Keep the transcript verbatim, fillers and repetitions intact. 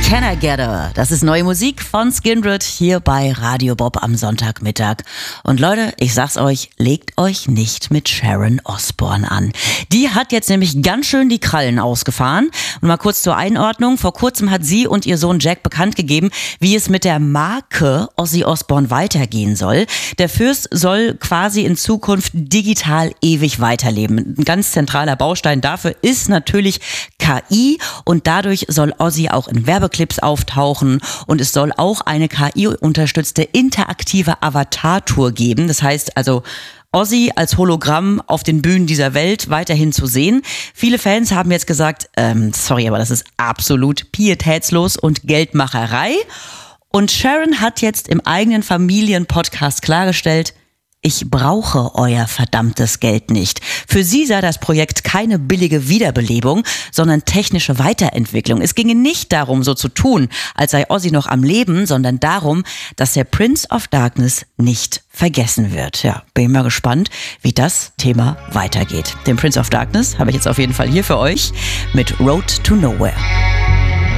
Can I Get Her? Das ist neue Musik von Skindred hier bei Radio Bob am Sonntagmittag. Und Leute, ich sag's euch, legt euch nicht mit Sharon Osbourne an. Die hat jetzt nämlich ganz schön die Krallen ausgefahren. Und mal kurz zur Einordnung. Vor kurzem hat sie und ihr Sohn Jack bekannt gegeben, wie es mit der Marke Ozzy Osbourne weitergehen soll. Der Fürst soll quasi in Zukunft digital ewig weiterleben. Ein ganz zentraler Baustein dafür ist natürlich K I und dadurch soll Ozzy auch in Werbeclips auftauchen und es soll auch eine K I-unterstützte interaktive Avatar-Tour geben. Das heißt also Ozzy als Hologramm auf den Bühnen dieser Welt weiterhin zu sehen. Viele Fans haben jetzt gesagt, ähm, sorry, aber das ist absolut pietätslos und Geldmacherei. Und Sharon hat jetzt im eigenen Familienpodcast klargestellt, ich brauche euer verdammtes Geld nicht. Für sie sei das Projekt keine billige Wiederbelebung, sondern technische Weiterentwicklung. Es ginge nicht darum, so zu tun, als sei Ozzy noch am Leben, sondern darum, dass der Prince of Darkness nicht vergessen wird. Ja, bin mal gespannt, wie das Thema weitergeht. Den Prince of Darkness habe ich jetzt auf jeden Fall hier für euch mit Road to Nowhere.